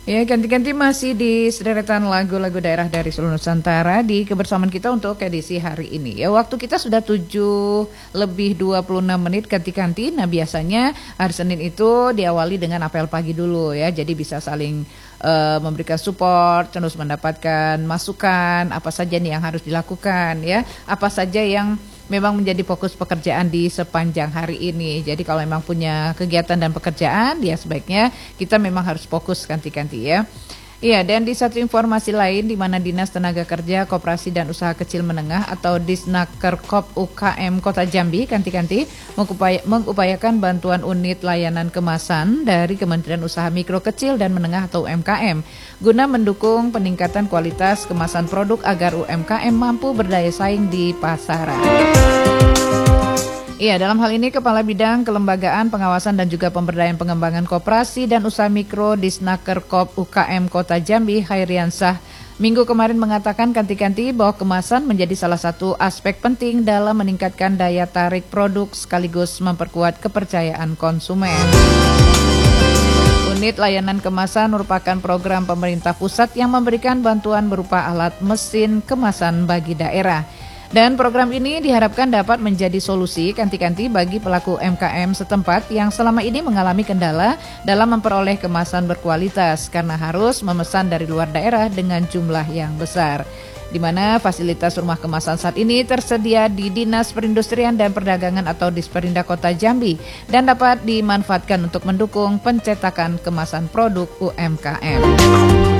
Ya, ganti-ganti masih di sederetan lagu-lagu daerah dari seluruh Nusantara di kebersamaan kita untuk edisi hari ini. Ya, waktu kita sudah 7:26 ganti-ganti. Nah, biasanya hari Senin itu diawali dengan apel pagi dulu ya. Jadi bisa saling memberikan support, terus mendapatkan masukan apa saja nih yang harus dilakukan ya. Apa saja yang memang menjadi fokus pekerjaan di sepanjang hari ini. Jadi kalau memang punya kegiatan dan pekerjaan, ya sebaiknya kita memang harus fokus ganti-ganti ya. Iya, dan di satu informasi lain di mana Dinas Tenaga Kerja, Koperasi dan Usaha Kecil Menengah atau Disnakerkop UKM Kota Jambi ganti-ganti mengupayakan bantuan unit layanan kemasan dari Kementerian Usaha Mikro Kecil dan Menengah atau UMKM guna mendukung peningkatan kualitas kemasan produk agar UMKM mampu berdaya saing di pasaran. Iya, dalam hal ini Kepala Bidang Kelembagaan Pengawasan dan juga Pemberdayaan Pengembangan Koperasi dan Usaha Mikro Disnakerkop UKM Kota Jambi, Hairiansah, minggu kemarin mengatakan ganti-ganti bahwa kemasan menjadi salah satu aspek penting dalam meningkatkan daya tarik produk sekaligus memperkuat kepercayaan konsumen. Unit layanan kemasan merupakan program pemerintah pusat yang memberikan bantuan berupa alat mesin kemasan bagi daerah. Dan program ini diharapkan dapat menjadi solusi ganti-ganti bagi pelaku UMKM setempat yang selama ini mengalami kendala dalam memperoleh kemasan berkualitas karena harus memesan dari luar daerah dengan jumlah yang besar. Di mana fasilitas rumah kemasan saat ini tersedia di Dinas Perindustrian dan Perdagangan atau Disperindak Kota Jambi dan dapat dimanfaatkan untuk mendukung pencetakan kemasan produk UMKM.